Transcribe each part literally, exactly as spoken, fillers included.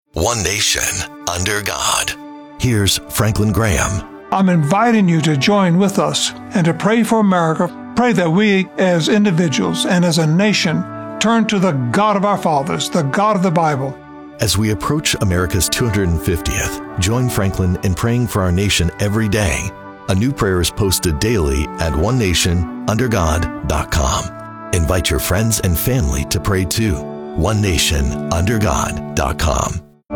One nation, under God. Here's Franklin Graham. I'm inviting you to join with us and to pray for America. Pray that we, as individuals and as a nation, turn to the God of our fathers, the God of the Bible. As we approach America's two hundred fiftieth, join Franklin in praying for our nation every day. A new prayer is posted daily at one nation under god dot com. Invite your friends and family to pray too. one nation under god dot com.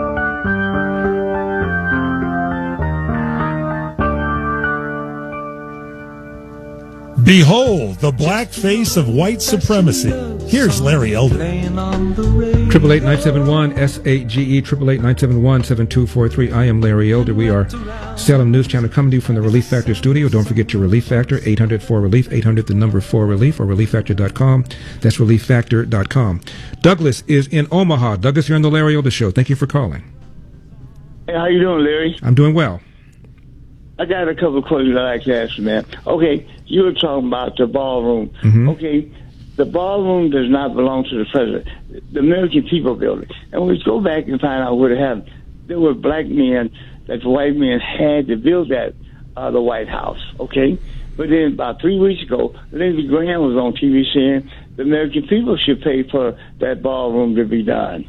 Behold the black face of white supremacy. Here's Larry Elder. Triple eight nine seven one S A G E triple eight nine seven one seven two four three. I am Larry Elder. We are Salem News Channel coming to you from the Relief Factor studio. Don't forget your Relief Factor, eight hundred four relief, eight hundred the number four relief, or relief factor dot com. That's relief factor dot com. Douglas is in Omaha. Douglas, you're on the Larry Elder Show. Thank you for calling. Hey, how you doing, Larry? I'm doing well. I got a couple of questions I'd like to ask you, man. Okay, you were talking about the ballroom. Mm-hmm. Okay, the ballroom does not belong to the president. The American people built it. And we go back and find out what it happened. There were black men that the white men had to build that, uh, the White House, okay? But then about three weeks ago, Lindsey Graham was on T V saying the American people should pay for that ballroom to be done.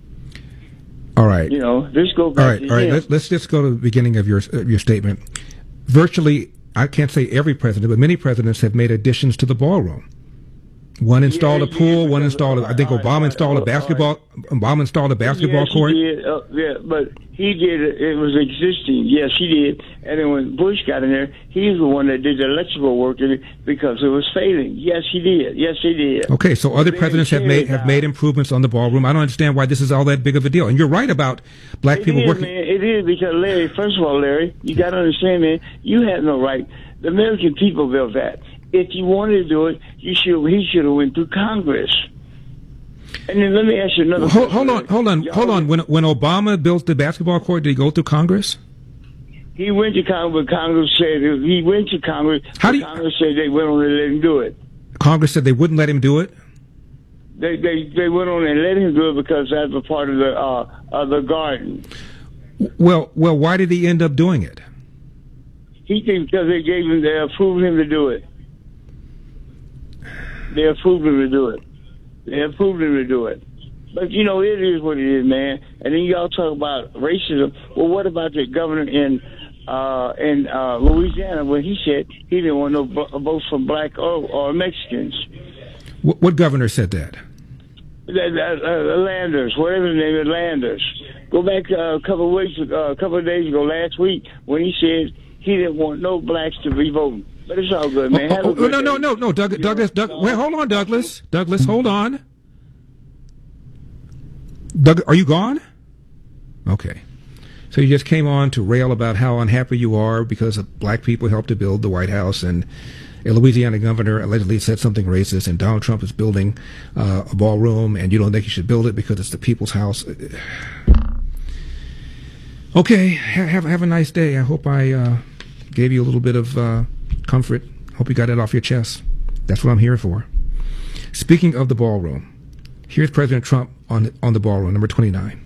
All right. You know, this goes back all right, to all right. him. Let's, let's just go to the beginning of your uh, your statement. Virtually, I can't say every president, but many presidents have made additions to the ballroom. One installed Yeah, a pool. yeah, one because, installed. A, I think uh, Obama uh, installed a uh, basketball. Obama installed a basketball yes, court. He did. Uh, yeah, but he did it. It was existing. Yes, he did. And then when Bush got in there, he's the one that did the electrical work in it because it was failing. Yes, he did. Yes, he did. Okay, so other They presidents have tear made it have down. made improvements on the ballroom. I don't understand why this is all that big of a deal. And you're right about black It people is, working. man. It is because, Larry, first of all, Larry, you got to understand, man, you had no right. The American people built that. If you wanted to do it, you should. He should have went through Congress. And then let me ask you another Well, hold, question. hold on, hold on, Y'all- hold on. When when Obama built the basketball court, did he go through Congress? He went to Congress, but Congress said he went to Congress. How do you- Congress said they went on and let him do it. Congress said they wouldn't let him do it. They they they went on and let him do it because that's a part of the uh of the garden. Well, well, why did he end up doing it? He thinks because they gave him, they approved him to do it. They approved him to do it. They approved him to do it. But you know, it is what it is, man. And then y'all talk about racism. Well, what about the governor in uh in uh Louisiana when he said he didn't want no votes from black or, or Mexicans? What, what governor said that? The, the, uh, Landers, whatever the name is, Landers. Go back uh, a couple of weeks, uh, a couple of days ago, last week, when he said he didn't want no blacks to be voting. But it's all good, man. Oh, Have oh, a good no, no, day. no, no, Doug, You Douglas, know, Doug, wait, hold on, Douglas, Douglas, hold on. Doug, are you gone? Okay. So you just came on to rail about how unhappy you are because of black people helped to build the White House, and a Louisiana governor allegedly said something racist, and Donald Trump is building uh, a ballroom, and you don't think he should build it because it's the people's house. Okay, ha- have have a nice day. I hope I uh, gave you a little bit of uh, comfort. Hope you got it off your chest. That's what I'm here for. Speaking of the ballroom, here's President Trump on on the ballroom, number twenty-nine.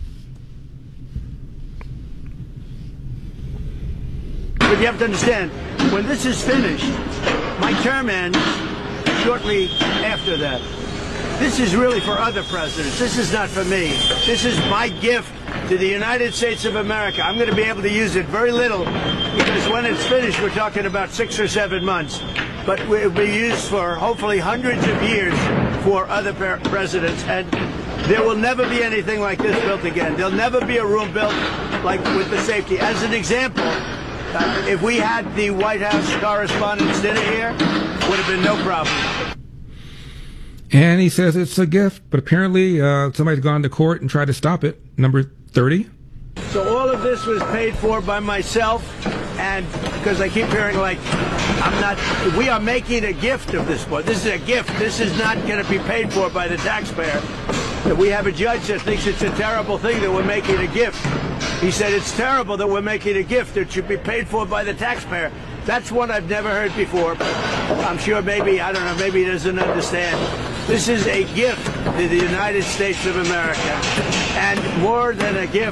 But you have to understand, when this is finished, my term ends shortly after that. This is really for other presidents. This is not for me. This is my gift to the United States of America. I'm going to be able to use it very little because when it's finished, we're talking about six or seven months. But it will be used for hopefully hundreds of years for other presidents. And there will never be anything like this built again. There'll never be a room built like with the safety. As an example, uh, if we had the White House Correspondents' Dinner here, would have been no problem. And he says it's a gift, but apparently uh, somebody's gone to court and tried to stop it. Number thirty. So all of this was paid for by myself, and because I keep hearing like, I'm not, we are making a gift of this book. This is a gift. This is not going to be paid for by the taxpayer. We have a judge that thinks it's a terrible thing that we're making a gift. He said it's terrible that we're making a gift that should be paid for by the taxpayer. That's one I've never heard before. I'm sure maybe, I don't know, maybe he doesn't understand. This is a gift to the United States of America. And more than a gift,